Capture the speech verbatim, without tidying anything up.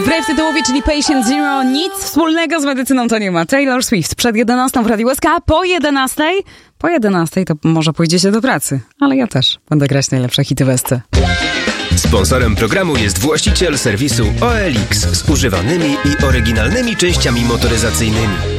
Wbrew tytułowi, czyli Patient Zero, nic wspólnego z medycyną to nie ma. Taylor Swift przed jedenastą w Radiu S K, po jedenastej, po jedenastej to może pójdziecie do pracy, ale ja też będę grać najlepsze hity w S C. Sponsorem programu jest właściciel serwisu O L X z używanymi i oryginalnymi częściami motoryzacyjnymi.